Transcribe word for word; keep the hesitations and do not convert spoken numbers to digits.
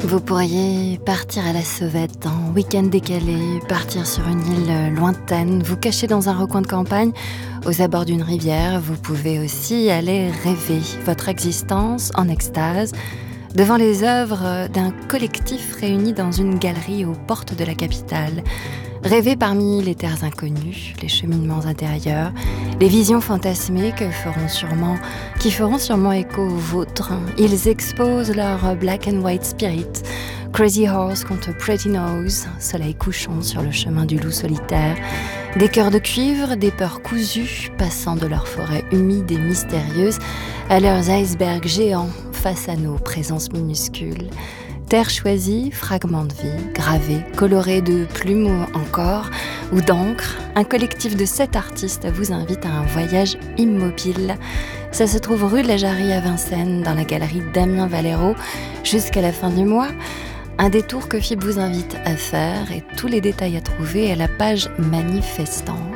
Vous pourriez partir à la sauvette, en week-end décalé, partir sur une île lointaine, vous cacher dans un recoin de campagne, aux abords d'une rivière. Vous pouvez aussi aller rêver votre existence en extase devant les œuvres d'un collectif réuni dans une galerie aux portes de la capitale. Rêver parmi les terres inconnues, les cheminements intérieurs, les visions fantasmées que feront sûrement, qui feront sûrement écho aux vôtres. Ils exposent leur black and white spirit, Crazy Horse contre Pretty Nose, soleil couchant sur le chemin du loup solitaire, des cœurs de cuivre, des peurs cousues, passant de leurs forêts humides et mystérieuses à leurs icebergs géants face à nos présences minuscules. Terre choisie, fragments de vie, gravés, colorés de plumes encore ou d'encre, un collectif de sept artistes vous invite à un voyage immobile. Ça se trouve rue de la Jarrie à Vincennes, dans la galerie Damien Valero, jusqu'à la fin du mois. Un détour que F I B vous invite à faire et tous les détails à trouver à la page manifestante.